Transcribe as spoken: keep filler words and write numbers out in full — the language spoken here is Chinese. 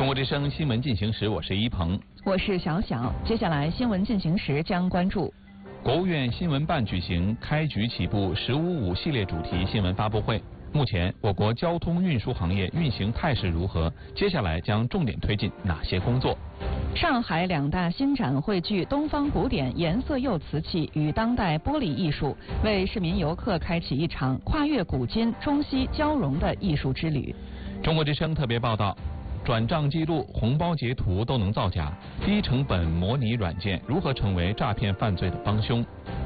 国之声新闻进行时，我是一鹏， 我是小小。接下来新闻进行时将关注。 国务院新闻办举行开局起步“十五五”系列主题新闻发布会。目前，我国交通运输行业运行态势如何？接下来将重点推进哪些工作？ 上海两大新展汇聚东方古典颜色釉瓷器与当代玻璃艺术，为市民游客开启一场跨越古今中西交融的艺术之旅。 中国之声特别报道。转账记录、红包截图都能造假，低成本模拟软件如何成为诈骗犯罪的帮凶？